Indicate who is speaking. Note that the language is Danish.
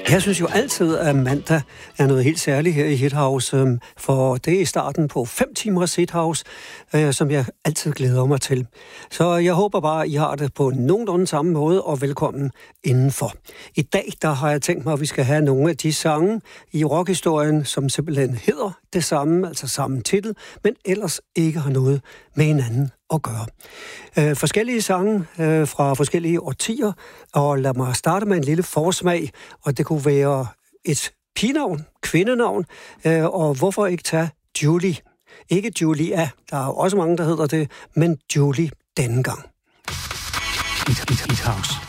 Speaker 1: Jeg synes jo altid, at mandag er noget helt særligt her i Hithouse, for det er starten på 5 timers Hithouse, som jeg altid glæder mig til. Så jeg håber bare, at I har det på nogenlunde samme måde, og velkommen indenfor. I dag der har jeg tænkt mig, at vi skal have nogle af de sange i rockhistorien, som simpelthen hedder det samme, altså samme titel, men ellers ikke har noget med hinanden at gøre. Forskellige sange fra forskellige årtier, og lad mig starte med en lille forsmag, og det kunne være et pigenavn, kvindenavn, og hvorfor ikke tage Julie? Ikke Julia, der er også mange, der hedder det, men Julie denne gang.
Speaker 2: Hithouse.